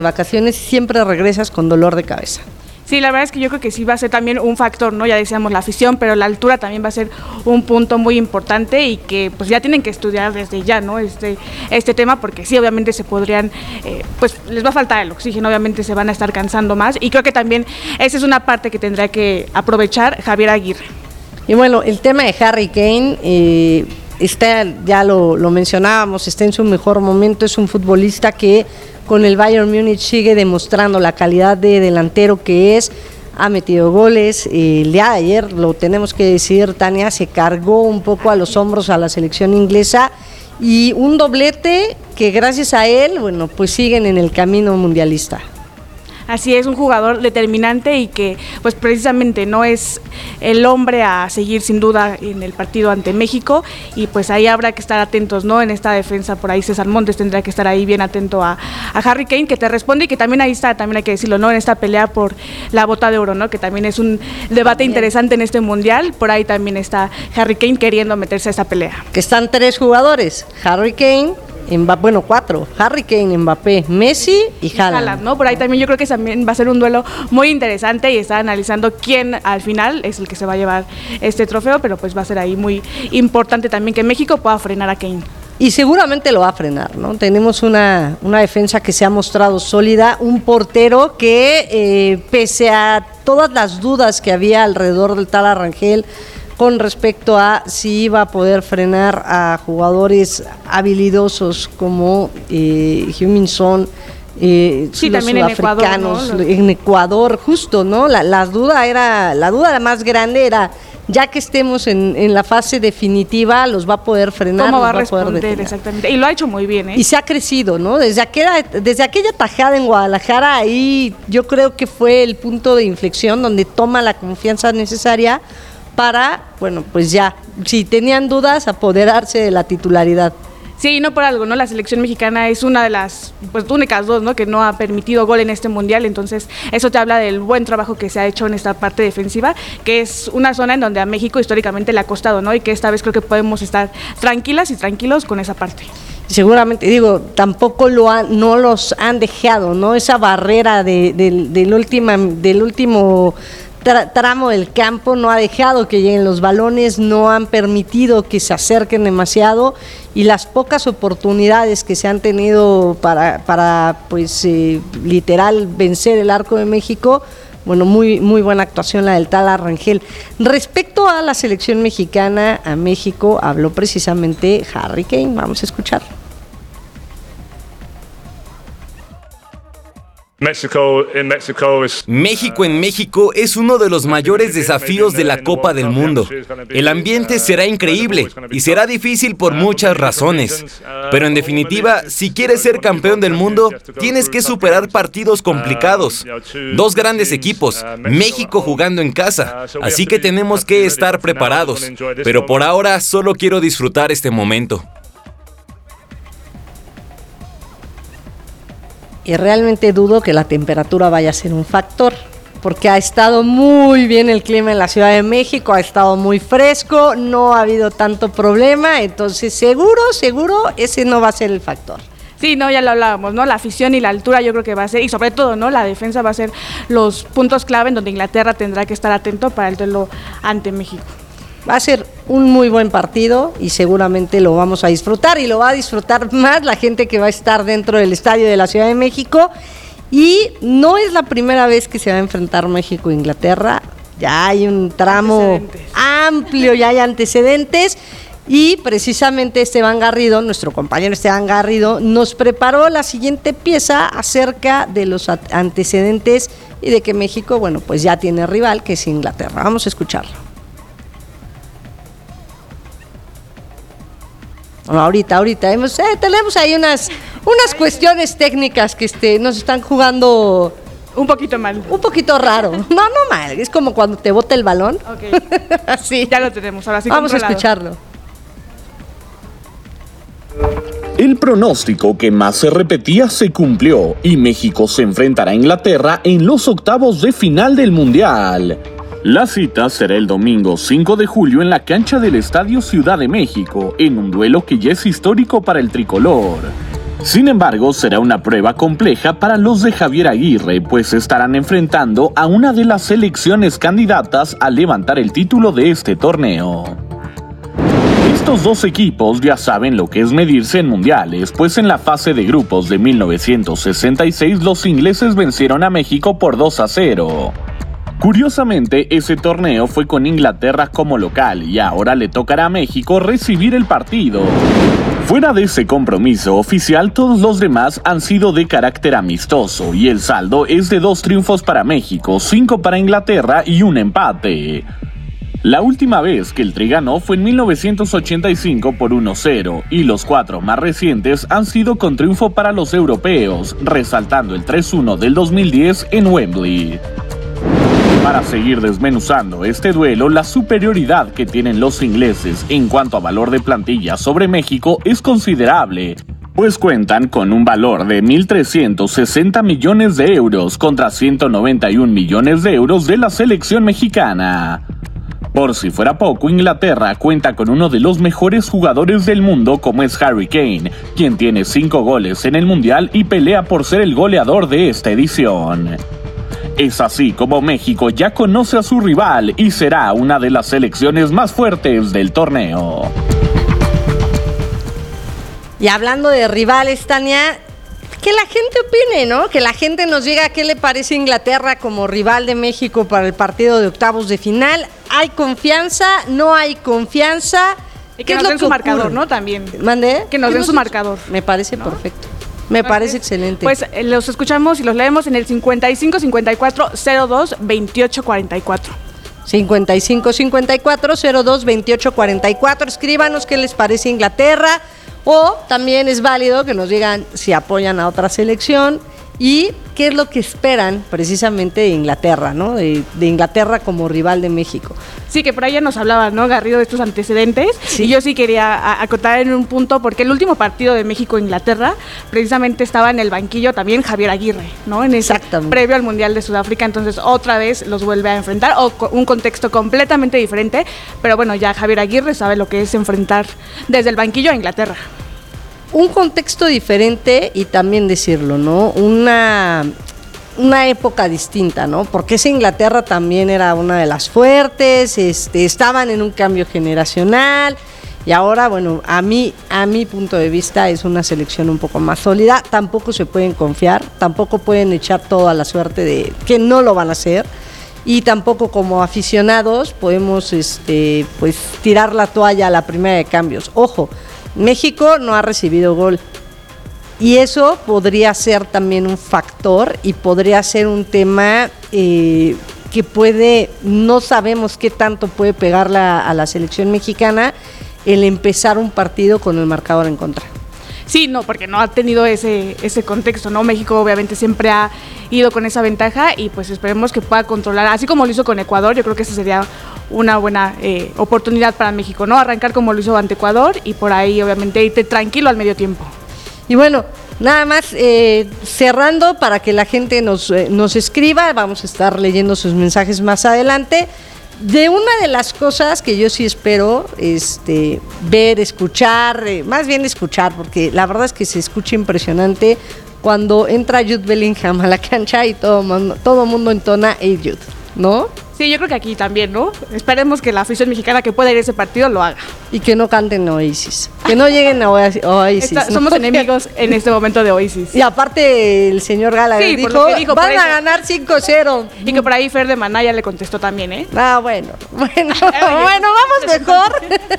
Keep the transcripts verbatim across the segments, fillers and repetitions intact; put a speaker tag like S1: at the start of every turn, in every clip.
S1: Vacaciones siempre regresas con dolor de cabeza.
S2: Sí, la verdad es que yo creo que sí va a ser también un factor, ¿no? Ya decíamos la afición, pero la altura también va a ser un punto muy importante y que pues ya tienen que estudiar desde ya, ¿no? Este, este tema, porque sí, obviamente se podrían, eh, pues les va a faltar el oxígeno, obviamente se van a estar cansando más y creo que también esa es una parte que tendrá que aprovechar Javier Aguirre.
S1: Y bueno, el tema de Harry Kane, eh, está, ya lo, lo mencionábamos, está en su mejor momento, es un futbolista que con el Bayern Múnich sigue demostrando la calidad de delantero que es, ha metido goles, eh, el día de ayer, lo tenemos que decir, Tania, se cargó un poco a los hombros a la selección inglesa y un doblete que gracias a él, bueno, pues siguen en el camino mundialista.
S2: Así es, un jugador determinante y que pues precisamente no es el hombre a seguir sin duda en el partido ante México y pues ahí habrá que estar atentos, ¿no? En esta defensa, por ahí César Montes tendrá que estar ahí bien atento a, a Harry Kane, que te responde y que también ahí está, también hay que decirlo, ¿no? En esta pelea por la bota de oro, ¿no? Que también es un debate también interesante en este mundial, por ahí también está Harry Kane queriendo meterse a esta pelea.
S1: Que están tres jugadores, Harry Kane, Mbappé, bueno, cuatro, Harry Kane, Mbappé, Messi y Haaland,
S2: ¿no? Por ahí también yo creo que también va a ser un duelo muy interesante y está analizando quién al final es el que se va a llevar este trofeo, pero pues va a ser ahí muy importante también que México pueda frenar a Kane.
S1: Y seguramente lo va a frenar, ¿no? Tenemos una, una defensa que se ha mostrado sólida, un portero que eh, pese a todas las dudas que había alrededor del Tala Rangel, con respecto a si iba a poder frenar a jugadores habilidosos como eh, Heung-min Son, eh,
S2: sí,
S1: los
S2: también
S1: sudafricanos,
S2: en Ecuador, ¿no?
S1: en Ecuador, justo, ¿no? La, la duda era, la duda más grande era, ya que estemos en, en la fase definitiva, los va a poder frenar,
S2: ¿cómo va a
S1: los va
S2: responder?
S1: A poder detener.
S2: Exactamente, y lo ha hecho muy bien, ¿eh?
S1: Y se ha crecido, ¿no? Desde aquella, desde aquella tajada en Guadalajara, ahí yo creo que fue el punto de inflexión donde toma la confianza necesaria para, bueno, pues ya, si tenían dudas, apoderarse de la titularidad.
S2: Sí, no por algo, ¿no? La selección mexicana es una de las pues únicas dos, ¿no? Que no ha permitido gol en este mundial, entonces eso te habla del buen trabajo que se ha hecho en esta parte defensiva, que es una zona en donde a México históricamente le ha costado, ¿no? Y que esta vez creo que podemos estar tranquilas y tranquilos con esa parte.
S1: Seguramente, digo, tampoco lo han, no los han dejado, ¿no? Esa barrera de, de, del, última, del último Tra, tramo del campo no ha dejado que lleguen los balones, no han permitido que se acerquen demasiado y las pocas oportunidades que se han tenido para, para pues eh, literal vencer el arco de México, bueno, muy, muy buena actuación la del Tala Rangel. Respecto a la selección mexicana, a México, habló precisamente Harry Kane, vamos a escuchar.
S3: México en México, es,
S4: México en México es uno de los mayores desafíos de la Copa del Mundo. El ambiente será increíble y será difícil por muchas razones. Pero en definitiva, si quieres ser campeón del mundo, tienes que superar partidos complicados. Dos grandes equipos, México jugando en casa, así que tenemos que estar preparados. Pero por ahora solo quiero disfrutar este momento.
S1: Y realmente dudo que la temperatura vaya a ser un factor, porque ha estado muy bien el clima en la Ciudad de México, ha estado muy fresco, no ha habido tanto problema, entonces seguro, seguro ese no va a ser el factor.
S2: Sí, no, ya lo hablábamos, ¿no? La afición y la altura yo creo que va a ser, y sobre todo, ¿no? La defensa va a ser los puntos clave en donde Inglaterra tendrá que estar atento para el duelo ante México.
S1: Va a ser un muy buen partido y seguramente lo vamos a disfrutar y lo va a disfrutar más la gente que va a estar dentro del estadio de la Ciudad de México y no es la primera vez que se va a enfrentar México e Inglaterra, ya hay un tramo amplio, ya hay antecedentes y precisamente Esteban Garrido, nuestro compañero Esteban Garrido, nos preparó la siguiente pieza acerca de los antecedentes y de que México, bueno, pues ya tiene rival que es Inglaterra. Vamos a escucharlo. Bueno, ahorita, ahorita, hemos, eh, tenemos ahí unas, unas cuestiones técnicas que este, nos están jugando
S2: un poquito mal.
S1: Un poquito raro. No, no mal, es como cuando te bota el balón.
S2: Ok.
S1: Así.
S2: Ya lo tenemos, ahora sí.
S1: Vamos a escucharlo.
S5: El pronóstico que más se repetía se cumplió y México se enfrentará a Inglaterra en los octavos de final del Mundial. La cita será el domingo cinco de julio en la cancha del Estadio Ciudad de México, en un duelo que ya es histórico para el tricolor. Sin embargo, será una prueba compleja para los de Javier Aguirre, pues estarán enfrentando a una de las selecciones candidatas a levantar el título de este torneo. Estos dos equipos ya saben lo que es medirse en mundiales, pues en la fase de grupos de mil novecientos sesenta y seis los ingleses vencieron a México por dos a cero. Curiosamente, ese torneo fue con Inglaterra como local y ahora le tocará a México recibir el partido. Fuera de ese compromiso oficial, todos los demás han sido de carácter amistoso y el saldo es de dos triunfos para México, cinco para Inglaterra y un empate. La última vez que el Tri ganó fue en mil novecientos ochenta y cinco por uno cero y los cuatro más recientes han sido con triunfo para los europeos, resaltando el tres uno del dos mil diez en Wembley. Para seguir desmenuzando este duelo, la superioridad que tienen los ingleses en cuanto a valor de plantilla sobre México es considerable, pues cuentan con un valor de mil trescientos sesenta millones de euros contra ciento noventa y un millones de euros de la selección mexicana. Por si fuera poco, Inglaterra cuenta con uno de los mejores jugadores del mundo como es Harry Kane, quien tiene cinco goles en el Mundial y pelea por ser el goleador de esta edición. Es así como México ya conoce a su rival y será una de las selecciones más fuertes del torneo.
S1: Y hablando de rivales, Tania, que la gente opine, ¿no? Que la gente nos diga qué le parece Inglaterra como rival de México para el partido de octavos de final. ¿Hay confianza? ¿No hay confianza?
S2: Y que nos den su marcador, ¿no? También.
S1: ¿Mandé?
S2: Que nos den su marcador.
S1: Me parece ¿no? perfecto. Me parece excelente.
S2: Pues eh, los escuchamos y los leemos en el cincuenta y cinco cincuenta y cuatro cero dos veintiocho cuarenta y cuatro.
S1: cincuenta y cinco cincuenta y cuatro cero dos veintiocho cuarenta y cuatro. Escríbanos qué les parece Inglaterra. O también es válido que nos digan si apoyan a otra selección y qué es lo que esperan precisamente de Inglaterra, ¿no? De, de Inglaterra como rival de México.
S2: Sí, que por ahí ya nos hablaba, ¿no, Garrido, de estos antecedentes? Sí. Y yo sí quería a, acotar en un punto, porque el último partido de México-Inglaterra precisamente estaba en el banquillo también Javier Aguirre, ¿no? En ese previo al Mundial de Sudáfrica, entonces otra vez los vuelve a enfrentar, o con un contexto completamente diferente, pero bueno, ya Javier Aguirre sabe lo que es enfrentar desde el banquillo a Inglaterra.
S1: Un contexto diferente y también decirlo, ¿no? Una, una época distinta, ¿no? Porque esa Inglaterra también era una de las fuertes, este, estaban en un cambio generacional y ahora, bueno, a mí, a mi punto de vista es una selección un poco más sólida. Tampoco se pueden confiar, tampoco pueden echar toda la suerte de que no lo van a hacer. Y tampoco como aficionados podemos este, pues, tirar la toalla a la primera de cambios. Ojo, México no ha recibido gol y eso podría ser también un factor y podría ser un tema eh, que puede, no sabemos qué tanto puede pegar la, a la selección mexicana el empezar un partido con el marcador en contra.
S2: Sí, no, porque no ha tenido ese, ese contexto, ¿no? México obviamente siempre ha ido con esa ventaja y pues esperemos que pueda controlar, así como lo hizo con Ecuador. Yo creo que esa sería una buena eh, oportunidad para México, ¿no? Arrancar como lo hizo ante Ecuador y por ahí obviamente irte tranquilo al medio tiempo.
S1: Y bueno, nada más eh, cerrando para que la gente nos, eh, nos escriba, vamos a estar leyendo sus mensajes más adelante. De una de las cosas que yo sí espero este, ver, escuchar, eh, más bien escuchar, porque la verdad es que se escucha impresionante cuando entra Jude Bellingham a la cancha y todo mundo, todo mundo entona Hey Jude, ¿no?
S2: Sí, yo creo que aquí también, ¿no? Esperemos que la afición mexicana que pueda ir a ese partido lo haga.
S1: Y que no canten Oasis, que no lleguen a Oasis.
S2: Está, somos ¿no? enemigos en este momento de Oasis.
S1: Y aparte el señor Gallagher sí, dijo, dijo, van a ganar cinco cero.
S2: Y que por ahí Fer de Manaya le contestó también, ¿eh?
S1: Ah, bueno, bueno, bueno, vamos mejor.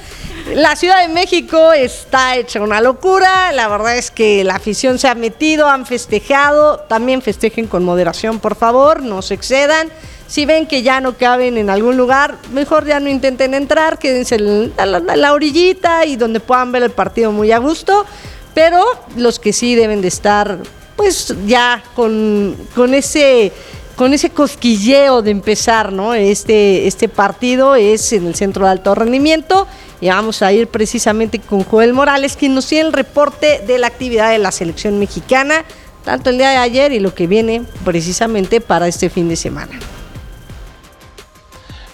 S1: La Ciudad de México está hecha una locura, la verdad es que la afición se ha metido, han festejado, también festejen con moderación, por favor, no se excedan. Si ven que ya no caben en algún lugar, mejor ya no intenten entrar, quédense en la, la, la orillita y donde puedan ver el partido muy a gusto, pero los que sí deben de estar, pues ya con, con ese... con ese cosquilleo de empezar, ¿no? Este, este partido es en el Centro de Alto Rendimiento y vamos a ir precisamente con Joel Morales, quien nos tiene el reporte de la actividad de la selección mexicana, tanto el día de ayer y lo que viene precisamente para este fin de semana.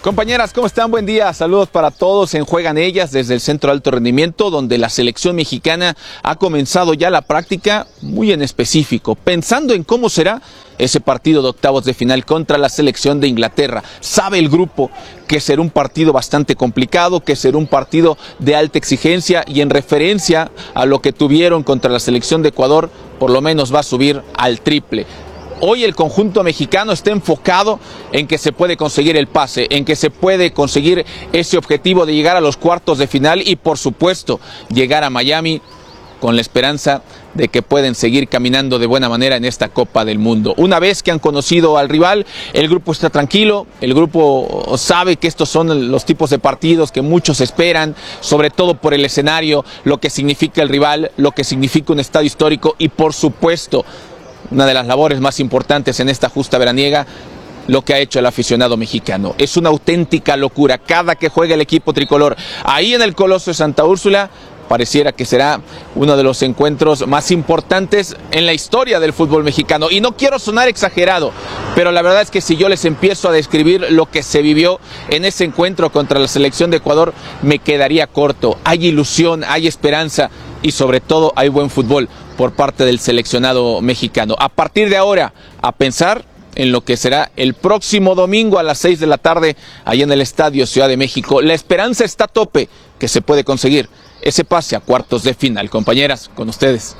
S6: Compañeras, ¿cómo están? Buen día. Saludos para todos en Juegan Ellas desde el Centro de Alto Rendimiento, donde la selección mexicana ha comenzado ya la práctica muy en específico, pensando en cómo será ese partido de octavos de final contra la selección de Inglaterra. Sabe el grupo que será un partido bastante complicado, que será un partido de alta exigencia y en referencia a lo que tuvieron contra la selección de Ecuador, por lo menos va a subir al triple. Hoy el conjunto mexicano está enfocado en que se puede conseguir el pase, en que se puede conseguir ese objetivo de llegar a los cuartos de final y por supuesto llegar a Miami con la esperanza de que pueden seguir caminando de buena manera en esta Copa del Mundo. Una vez que han conocido al rival, el grupo está tranquilo, el grupo sabe que estos son los tipos de partidos que muchos esperan, sobre todo por el escenario, lo que significa el rival, lo que significa un estadio histórico y por supuesto una de las labores más importantes en esta justa veraniega, lo que ha hecho el aficionado mexicano. Es una auténtica locura cada que juega el equipo tricolor. Ahí en el Coloso de Santa Úrsula pareciera que será uno de los encuentros más importantes en la historia del fútbol mexicano. Y no quiero sonar exagerado, pero la verdad es que si yo les empiezo a describir lo que se vivió en ese encuentro contra la selección de Ecuador, me quedaría corto. Hay ilusión, hay esperanza y sobre todo hay buen fútbol por parte del seleccionado mexicano. A partir de ahora, a pensar en lo que será el próximo domingo a las seis de la tarde, allá en el Estadio Ciudad de México. La esperanza está a tope que se puede conseguir ese pase a cuartos de final. Compañeras, con ustedes.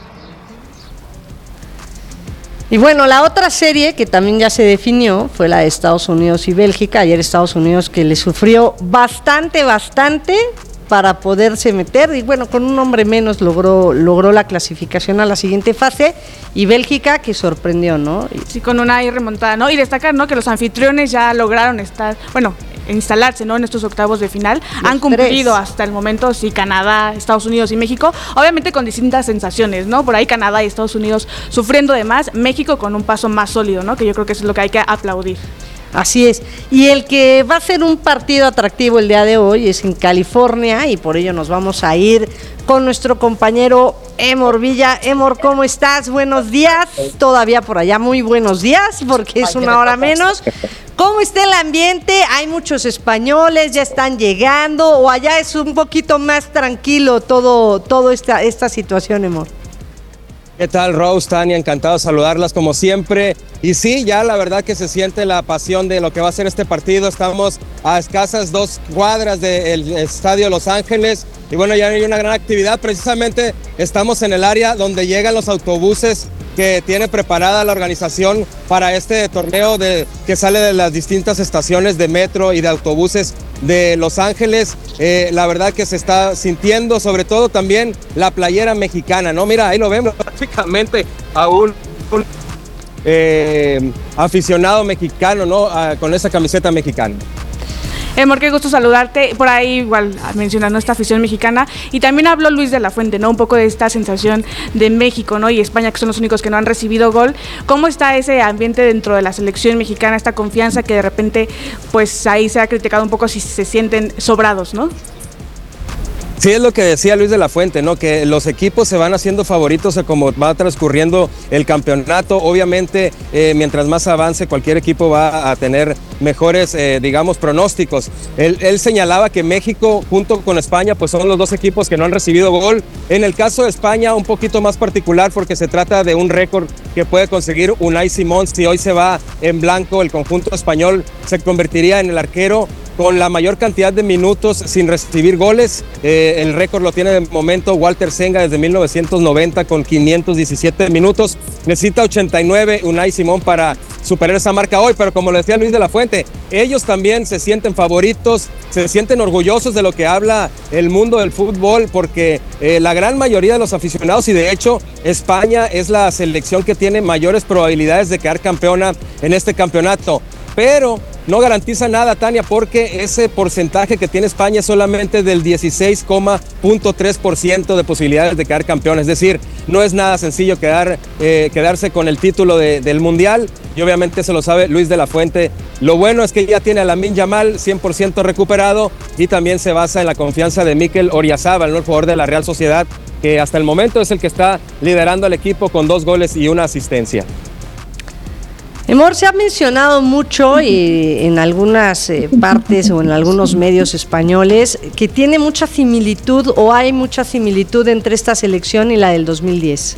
S1: Y bueno, la otra serie que también ya se definió fue la de Estados Unidos y Bélgica. Ayer Estados Unidos que le sufrió bastante, bastante para poderse meter y bueno, con un hombre menos logró logró la clasificación a la siguiente fase y Bélgica que sorprendió, ¿no?
S2: Sí, con una remontada, ¿no? Y destacar, ¿no? Que los anfitriones ya lograron estar, bueno, instalarse, ¿no? En estos octavos de final. Los han cumplido tres. Hasta el momento, sí, Canadá, Estados Unidos y México, obviamente con distintas sensaciones, ¿no? Por ahí Canadá y Estados Unidos sufriendo de más, México con un paso más sólido, ¿no? Que yo creo que eso es lo que hay que aplaudir.
S1: Así es, y el que va a ser un partido atractivo el día de hoy es en California y por ello nos vamos a ir con nuestro compañero Emor Villa. Emor, ¿cómo estás? Buenos días, todavía por allá muy buenos días porque es una hora menos. ¿Cómo está el ambiente? ¿Hay muchos españoles? ¿Ya están llegando? ¿O allá es un poquito más tranquilo todo, todo esta, esta situación, Emor?
S7: ¿Qué tal, Rose, Tania? Encantado de saludarlas como siempre. Y sí, ya la verdad que se siente la pasión de lo que va a ser este partido. Estamos a escasas dos cuadras del Estadio Los Ángeles. Y bueno, ya hay una gran actividad. Precisamente estamos en el área donde llegan los autobuses que tiene preparada la organización para este torneo de, que sale de las distintas estaciones de metro y de autobuses de Los Ángeles. Eh, la verdad que se está sintiendo sobre todo también la playera mexicana, ¿no? Mira, ahí lo vemos prácticamente a un, un eh, aficionado mexicano, ¿no? A, con esa camiseta mexicana.
S2: Emor, qué gusto saludarte. Por ahí igual mencionando esta afición mexicana y también habló Luis de la Fuente, ¿no? Un poco de esta sensación de México, ¿no? Y España, que son los únicos que no han recibido gol. ¿Cómo está ese ambiente dentro de la selección mexicana, esta confianza que de repente, pues ahí se ha criticado un poco si se sienten sobrados, ¿no?
S7: Sí, es lo que decía Luis de la Fuente, ¿no? Que los equipos se van haciendo favoritos como va transcurriendo el campeonato. Obviamente, eh, mientras más avance, cualquier equipo va a tener mejores, eh, digamos, pronósticos. Él, él señalaba que México, junto con España, pues son los dos equipos que no han recibido gol. En el caso de España, un poquito más particular porque se trata de un récord que puede conseguir Unai Simón. Si hoy se va en blanco, el conjunto español se convertiría en el arquero con la mayor cantidad de minutos sin recibir goles. Eh, el récord lo tiene de momento Walter Senga desde mil novecientos noventa con quinientos diecisiete minutos. Necesita ochenta y nueve Unai Simón para superar esa marca hoy, pero como lo decía Luis de la Fuente, ellos también se sienten favoritos, se sienten orgullosos de lo que habla el mundo del fútbol, porque eh, la gran mayoría de los aficionados, y de hecho España es la selección que tiene mayores probabilidades de quedar campeona en este campeonato, pero no garantiza nada, Tania, porque ese porcentaje que tiene España es solamente del dieciséis coma tres por ciento de posibilidades de quedar campeón. Es decir, no es nada sencillo quedar, eh, quedarse con el título de, del Mundial, y obviamente se lo sabe Luis de la Fuente. Lo bueno es que ya tiene a Lamine Yamal cien por ciento recuperado y también se basa en la confianza de Mikel Oyarzabal, ¿no? El jugador de la Real Sociedad, que hasta el momento es el que está liderando al equipo con dos goles y una asistencia.
S1: Emor, se ha mencionado mucho eh, en algunas eh, partes o en algunos medios españoles que tiene mucha similitud o hay mucha similitud entre esta selección y la del dos mil diez.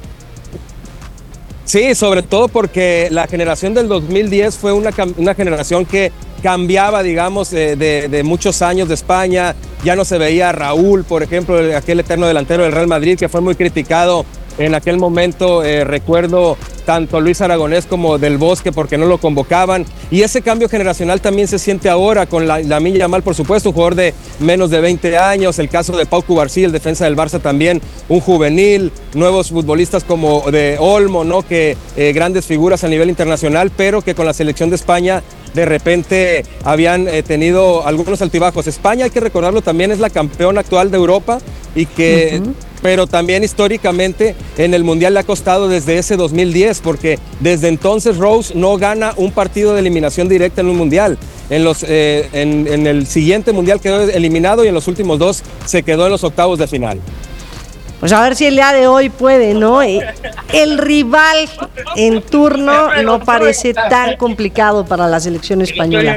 S7: Sí, sobre todo porque la generación del dos mil diez fue una, una generación que cambiaba, digamos, de, de, de muchos años de España. Ya no se veía a Raúl, por ejemplo, aquel eterno delantero del Real Madrid, que fue muy criticado en aquel momento. Eh, recuerdo tanto Luis Aragonés como Del Bosque porque no lo convocaban, y ese cambio generacional también se siente ahora con la, Lamine Yamal, por supuesto, un jugador de menos de veinte años, el caso de Pau Cubarsí, el defensa del Barça también, un juvenil, nuevos futbolistas como de Olmo, ¿no? que eh, grandes figuras a nivel internacional, pero que con la selección de España de repente habían eh, tenido algunos altibajos. España, hay que recordarlo, también es la campeona actual de Europa y que... Uh-huh. Pero también históricamente en el Mundial le ha costado desde ese dos mil diez, porque desde entonces Rose no gana un partido de eliminación directa en un Mundial. En, los, eh, en, en el siguiente Mundial quedó eliminado y en los últimos dos se quedó en los octavos de final.
S1: Pues a ver si el día de hoy puede, ¿no? El rival en turno no parece tan complicado para la selección española.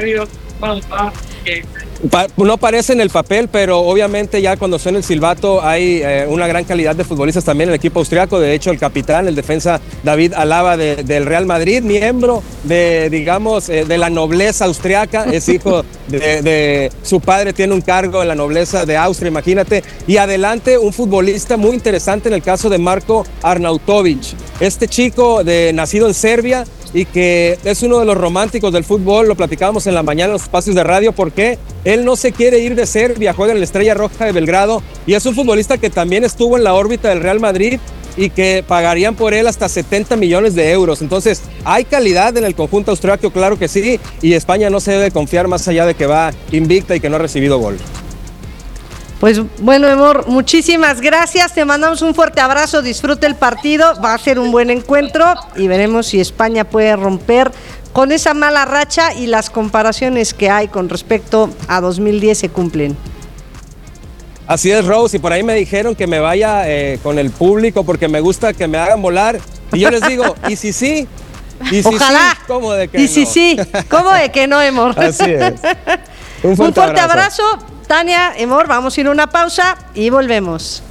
S7: Pa- no parece en el papel, pero obviamente ya cuando suena el silbato hay eh, una gran calidad de futbolistas también en el equipo austriaco. De hecho, el capitán, el defensa David Alaba de, del Real Madrid, miembro de, digamos, eh, de la nobleza austriaca, es hijo de, de su padre, tiene un cargo en la nobleza de Austria, imagínate. Y adelante un futbolista muy interesante en el caso de Marko Arnautovic, este chico de, nacido en Serbia, y que es uno de los románticos del fútbol. Lo platicábamos en la mañana en los espacios de radio, porque él no se quiere ir de Serbia, juega en la Estrella Roja de Belgrado y es un futbolista que también estuvo en la órbita del Real Madrid y que pagarían por él hasta setenta millones de euros. Entonces, hay calidad en el conjunto austriaco, claro que sí, y España no se debe confiar más allá de que va invicta y que no ha recibido gol.
S1: Pues bueno, Emor, muchísimas gracias, te mandamos un fuerte abrazo, disfrute el partido, va a ser un buen encuentro y veremos si España puede romper con esa mala racha y las comparaciones que hay con respecto a dos mil diez se cumplen.
S7: Así es, Rose, y por ahí me dijeron que me vaya eh, con el público porque me gusta que me hagan volar, y yo les digo, ¿y si sí? ¿Y si
S1: Ojalá.
S7: Sí? ¿Cómo de que
S1: y
S7: no?
S1: si sí, ¿cómo de que no, Emor?
S7: Así es.
S1: Un fuerte, un fuerte abrazo. abrazo. Tania, Emor, vamos a ir a una pausa y volvemos.